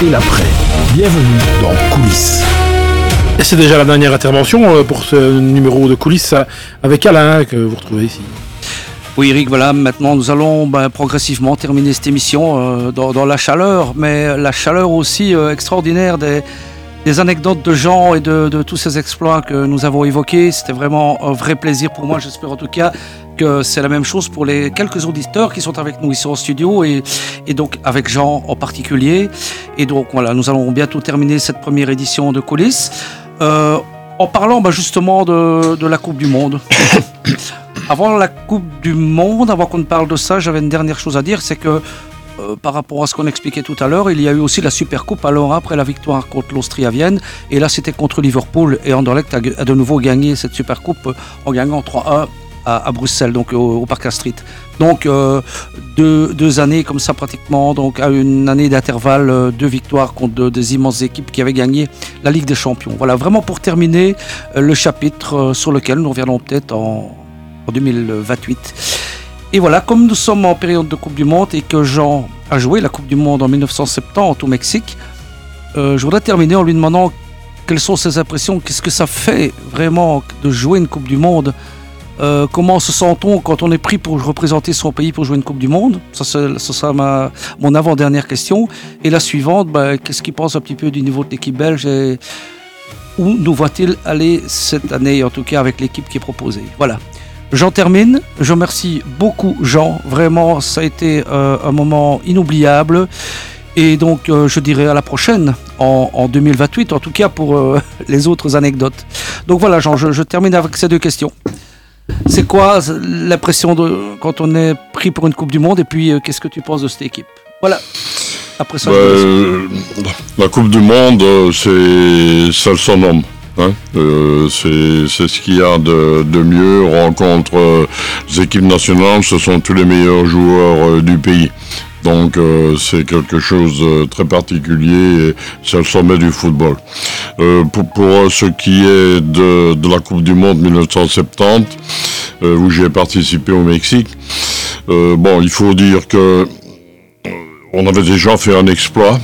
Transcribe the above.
et l'après. Bienvenue dans Coulisses. Et c'est déjà la dernière intervention pour ce numéro de Coulisses avec Alain que vous retrouvez ici. Oui Eric, voilà, maintenant nous allons progressivement terminer cette émission dans la chaleur, mais la chaleur aussi extraordinaire des anecdotes de gens et de tous ces exploits que nous avons évoqués. C'était vraiment un vrai plaisir pour moi, j'espère en tout cas que c'est la même chose pour les quelques auditeurs qui sont avec nous ici en studio et donc avec Jean en particulier. Et donc voilà, nous allons bientôt terminer cette première édition de Coulisses. En parlant justement de la Coupe du Monde. Avant la Coupe du Monde, avant qu'on ne parle de ça, j'avais une dernière chose à dire, c'est que par rapport à ce qu'on expliquait tout à l'heure, il y a eu aussi la Super Coupe alors après la victoire contre l'Austrie à Vienne, et là c'était contre Liverpool, et Anderlecht a de nouveau gagné cette Super Coupe en gagnant 3-1 à Bruxelles, donc au Parc Astrid. Donc deux années comme ça pratiquement, donc à une année d'intervalle, 2 victoires contre des immenses équipes qui avaient gagné la Ligue des Champions. Voilà, vraiment pour terminer le chapitre sur lequel nous reviendrons peut-être en 2028. Et voilà, comme nous sommes en période de Coupe du Monde et que Jean a joué la Coupe du Monde en 1970 au Mexique, je voudrais terminer en lui demandant quelles sont ses impressions, qu'est-ce que ça fait vraiment de jouer une Coupe du Monde. Comment se sent-on quand on est pris pour représenter son pays pour jouer une Coupe du Monde? Ça sera mon avant-dernière question. Et la suivante, qu'est-ce qu'il pense un petit peu du niveau de l'équipe belge et où nous voit-il aller cette année, en tout cas avec l'équipe qui est proposée? Voilà. J'en termine. Je remercie beaucoup Jean. Vraiment, ça a été un moment inoubliable. Et donc, je dirais à la prochaine, en 2028, en tout cas pour les autres anecdotes. Donc voilà, Jean, je termine avec ces 2 questions. C'est quoi l'impression quand on est pris pour une Coupe du Monde et puis qu'est-ce que tu penses de cette équipe? Voilà. Après ça, la Coupe du Monde, c'est seul son homme. Hein, c'est ce qu'il y a de mieux. On rencontre les équipes nationales, ce sont tous les meilleurs joueurs du pays. Donc c'est quelque chose de très particulier et c'est le sommet du football. Pour ce qui est de la Coupe du Monde 1970, où j'ai participé au Mexique, il faut dire que on avait déjà fait un exploit